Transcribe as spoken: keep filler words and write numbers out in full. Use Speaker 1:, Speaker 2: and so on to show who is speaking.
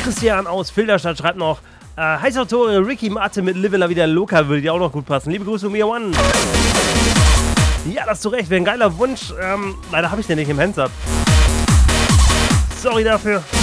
Speaker 1: Christian aus Filderstadt schreibt noch, äh, heißer Tore, Ricky Martin mit Livella wieder locker, würde dir auch noch gut passen. Liebe Grüße, Mia One. Ja, das ist zu Recht, wäre ein geiler Wunsch. Ähm, leider habe ich den nicht im Hands-Up. Sorry dafür.